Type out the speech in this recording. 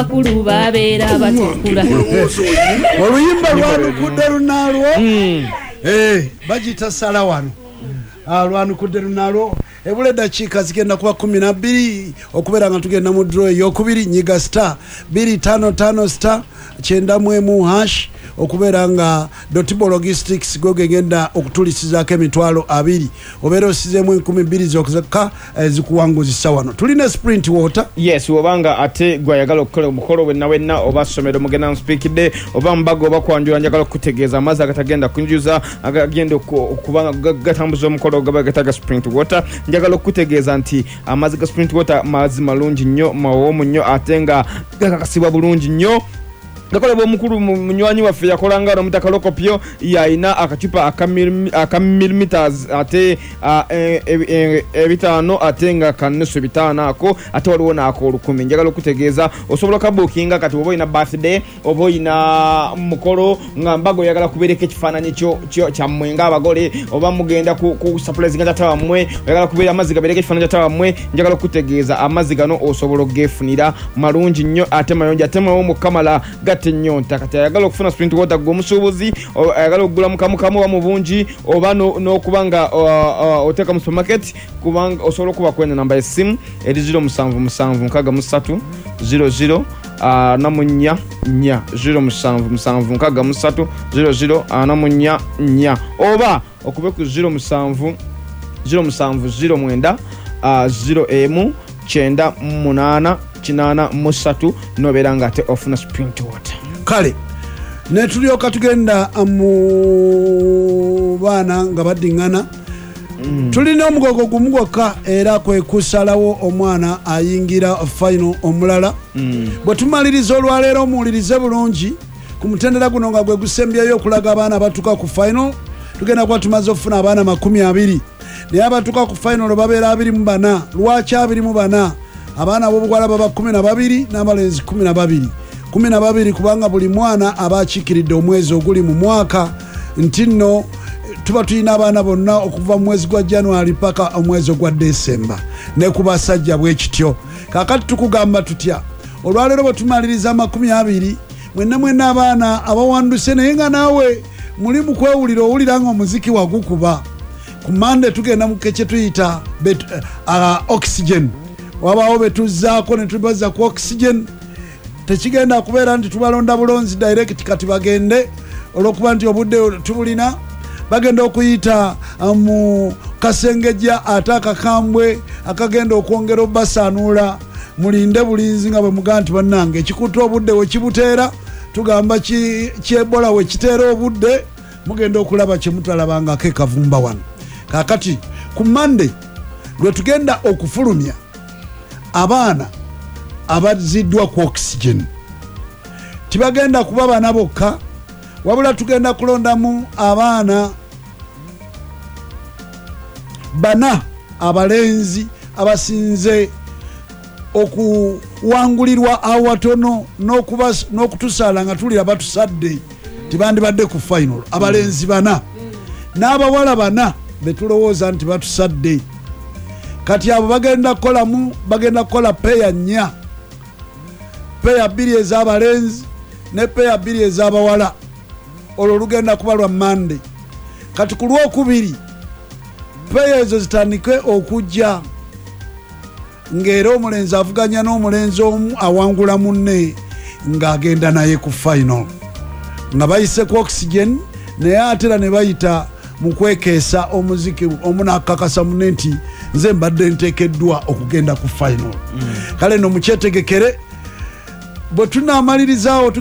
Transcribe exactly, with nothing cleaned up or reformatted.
kulu babeera batukula oluyimba lwanukudde lunaalwo eh bagita sala wano lwanukudde lunaalwo ebule dakiika zigenda kuba kumi na bbiri okubeera nga tugenda mu draw eyokubiri nyiga star bbiri tano tano star kyenda mu emu hash okubeera nga Dotibo Logistics go gegenda okutulisizaako emitwalo abiri obeera osizeemu enkumi bbiri zokka zikuwanguzisa wano tulina sprint water yes obanga ate gwayagala okukola omukolo wenna wenna oba somero mugenda nspeakide oba mbago oba kwanjula njagala okutegeeza amazzi agatagenda kunjuza agagenda okubanga gatambuza omukolo gaba gataga sprint water njagala okutegeeza nti amazzi ga sprint water mazzi malungi nnyo mawoomu nnyo ate nga gakakasibwa bulungi nnyo gakolebwa omukulu munywanyi waffe yakolanga no mutaka lokopyo yaina akachupa aka millimeters ate ebitano ate nga kaneso bitano ako ate waliwo nako olukumi njagala okutegeeza osobola kabukinga kati oba ina birthday oba ina mukolo nga mbago yagala kubereka ekifaananyi kyo kya mwenga abagole oba mugenda ku surprise nga tata wamwe yagala kubereka amazi gabereka ekifaananyi tata wamwe njagala okutegeeza amazi gano osobola gefunira malungi nnyo ate mayonja ate mawo mukamala nyonta kati ayagala okufuna sprint water go musubuzi ayagala okugula mukamukamu wa mubunji oba no kubanga oteka mu supermarket kubanga osobola kuba kwenda namba ya simu eri zero musanvu musanvu nkaga musatu zero zero namunya nya zero musanvu musanvu nkaga musatu zero zero namunya nya oba okube ku zero musanvu zero musanvu zero mwenda zero emu chenda munana kinana musatu noberanga ate ofuna sprint water kale ne tulyoka tugenda mu bana nga badingana mm. tulina omugogo gumugoka era kwe kusalawo omwana ayingira final omulala mm. bwe tumaliriza olwaleero omuwulirize bulungi ku mutendera guno nga gwe gusembyeyo okulaga abaana batuka ku final tugenda kuba tumaze okufuna abaana makumi abiri naye abatuka ku final babeera abiri mu bana lwaki abiri mu bana abaana b'obuwala baba kumi na babiri n'abalenzi kumi na babiri kumi na babiri kubanga buli mwana aba akiikiridde omwezi oguli mu mwaka nti nno tuba tulina abaana bonna okuva mu mwezi gwa January paka omwezi ogwa December ne ku basajja bwe kityo kaakati tukugamba tutya olwaleero bwe tumaliriza makumi abiri mwenna mwenna abaana abawanduse naye nga naawe muli mu kwewulira owulira nga omuziki wagukuba ku Monday tugenda mu kye tuyita oxygen wabaawo betuzzaako ne tubaza ku oxygen tekigenda kubeera nti tubalonda bulonzi direct kati bagende olwokuba nti obudde tubulina bagenda okuyita mu kasengejja ate akakambwe akagenda okwongera obasanuula mulinde bulinzi nga bwe mugaa nti bannange ekikuta obudde wekibuteera tugamba kyebola wekiteera obudde mugenda okulaba kyemutalabangako ekavumba wano kakati ku Monday lwe tugenda okufulumya abaana abaziddwa ku oxygen tibagenda kuba bana bokka wabula tugenda kulondamu abaana bana abalenzi abasinze okuwangulirwa awatono n'okutusaala nga tulira batusadde tibandibadde ku final abalenzi bana n'abawala bana betulowooza nti batusadde kati abo bagenda kolamu bagenda kola peya nnya peya bbiri ez'abalenzi ne peya bbiri ez'abawala olwo lugenda kuba lwa Monday kati ku lwokubiri peya ezo zitandike okujja ng'era omulenzi avuganya n'omulenzi omu awangula munne ng'agenda naye ku final nga bayise ku oxygen naye atera ne bayita mu kwekeesa omuziki omunakakasa munne nti nze mbadde nteekeddwa okugenda ku final mm. kale no mukyetegekere bwe tunaamalirizawo